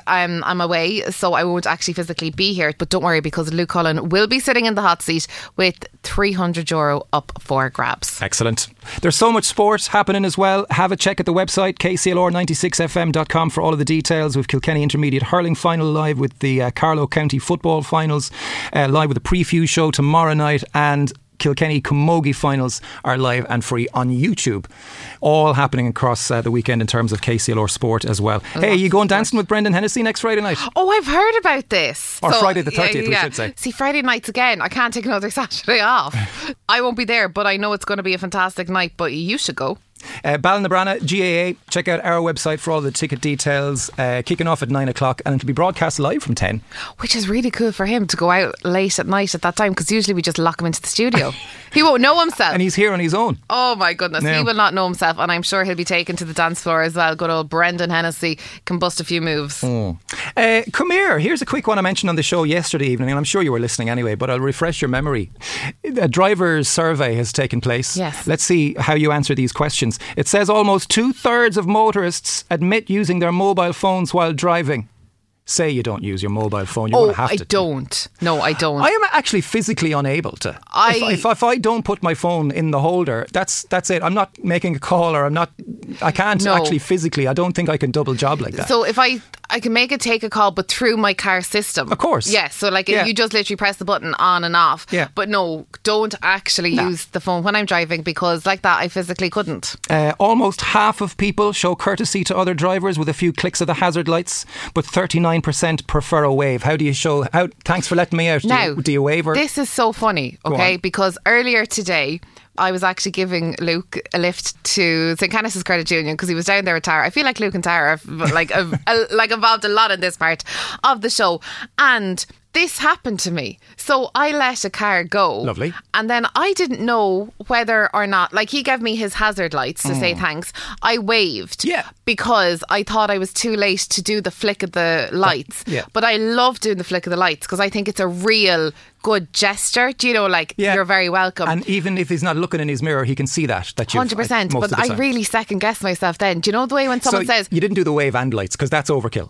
I'm away, so I won't actually physically be here. But don't worry, because Luke Cullen will be sitting in the hot seat with €300 up for grabs. Excellent. There's so much sport happening as well. Have a check at the website, kclr96fm.com, for all of the details. With Kilkenny Intermediate Hurling Final live, with the Carlow County Football Finals live with a preview show tomorrow night, and Kilkenny Camogie finals are live and free on YouTube. All happening across the weekend in terms of KCLR sport as well. Hey, you going dancing with Brendan Hennessy next Friday night? Oh, I've heard about this. Or Friday the 30th, we should say. See, Friday nights again. I can't take another Saturday off. I won't be there, but I know it's going to be a fantastic night. But you should go. Ballinabrana, GAA. Check out our website for all the ticket details. Kicking off at 9 o'clock, and it'll be broadcast live from 10. Which is really cool for him to go out late at night at that time, because usually we just lock him into the studio. He won't know himself. And he's here on his own. Oh my goodness, he will not know himself, and I'm sure he'll be taken to the dance floor as well. Good old Brendan Hennessy can bust a few moves. Come here, here's a quick one I mentioned on the show yesterday evening, and I'm sure you were listening anyway, but I'll refresh your memory. A driver's survey has taken place. Yes. Let's see how you answer these questions. It says almost 2/3 of motorists admit using their mobile phones while driving. Say you don't use your mobile phone, you're going to have to. Don't. No, I don't. I am actually physically unable to. If I don't put my phone in the holder, that's it. I'm not making a call, or I can't actually physically. I don't think I can double job like that. So if I can make it take a call, but through my car system. Of course. Yes. So you just literally press the button on and off. Yeah. But no, don't actually use the phone when I'm driving, because like that I physically couldn't. Almost half of people show courtesy to other drivers with a few clicks of the hazard lights, but 39% prefer a wave. How do you show? Thanks for letting me out. Now, do you wave? Or? This is so funny, okay? Because earlier today, I was actually giving Luke a lift to St. Canice's Credit Union, because he was down there with Tara. I feel like Luke and Tara are involved a lot in this part of the show. And this happened to me. So I let a car go. Lovely. And then I didn't know whether or not, he gave me his hazard lights to say thanks. I waved. Yeah. Because I thought I was too late to do the flick of the lights. But I love doing the flick of the lights, because I think it's a real good gesture. Do you know, you're very welcome. And even if he's not looking in his mirror, he can see that you've 100%. But I really second guess myself then. Do you know the way when someone says... You didn't do the wave and lights, because that's overkill.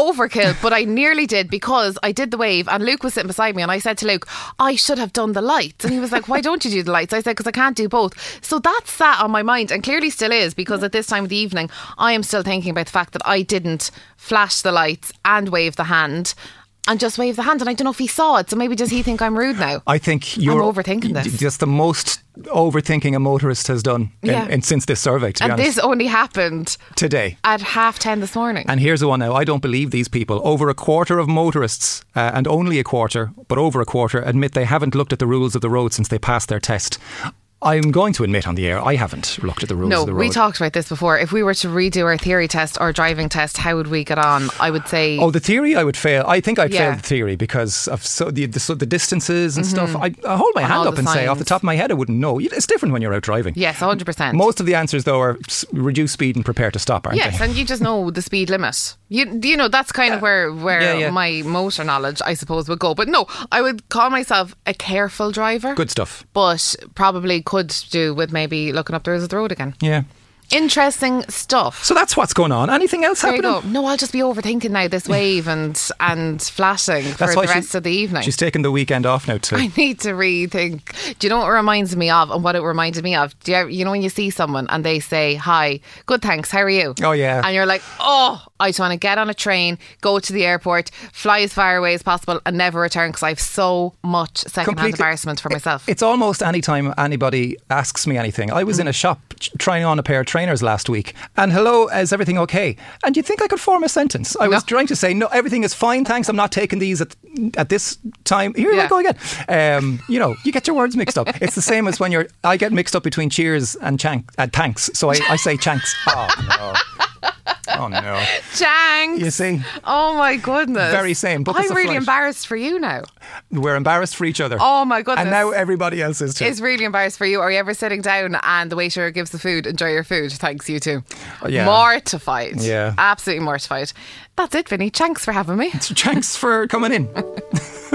But I nearly did, because I did the wave and Luke was sitting beside me, and I said to Luke, I should have done the lights. And he was like, why don't you do the lights? I said, because I can't do both. So that sat on my mind, and clearly still is, because at this time of the evening I am still thinking about the fact that I didn't flash the lights and wave the hand, and just wave the hand. And I don't know if he saw it, so maybe does he think I'm rude now? I think you're overthinking this. Just the most overthinking a motorist has done since this survey, to be honest. And this only happened today at 10:30 this morning. And here's the one now. I don't believe these people. Over a quarter of motorists, and only a quarter, but over a quarter, admit they haven't looked at the rules of the road since they passed their test. I'm going to admit on the air, I haven't looked at the rules of the road. No, we talked about this before. If we were to redo our theory test or driving test, how would we get on? I would say... Oh, the theory I would fail. I think I'd fail the theory, because of the distances and stuff. I hold my hand up and say, off the top of my head, I wouldn't know. It's different when you're out driving. Yes, 100%. Most of the answers, though, are reduce speed and prepare to stop, aren't they? Yes, and you just know the speed limit. You know, that's kind of where my motor knowledge, I suppose, would go. But no, I would call myself a careful driver. Good stuff. But probably could do with maybe looking up the rules of the road again. Yeah. Interesting stuff. So that's what's going on. Anything else happening? There you go. No, I'll just be overthinking now this wave and flashing for the rest of the evening. She's taking the weekend off now too. I need to rethink. Do you know what it reminds me of, and what it reminded me of? You know when you see someone and they say, hi, good thanks, how are you? Oh yeah. And you're like, oh, I just want to get on a train, go to the airport, fly as far away as possible and never return, because I have so much second-hand embarrassment for myself. It's almost any time anybody asks me anything. I was in a shop trying on a pair of trainers last week, and hello, is everything okay? And you'd think I could form a sentence. I was trying to say, no, everything is fine, thanks, I'm not taking these at this time. Here I go again. You get your words mixed up. It's the same as when I get mixed up between cheers and thanks, so I say chanks. Oh no. Oh no. Chanks. You see? Oh my goodness. Very same. I'm really embarrassed for you now. We're embarrassed for each other. Oh my goodness. And now everybody else is too. It's really embarrassed for you. Are you ever sitting down and the waiter gives the food, enjoy your food? Thanks, you too. Yeah. Mortified. Yeah. Absolutely mortified. That's it, Vinny. Thanks for having me. Thanks for coming in.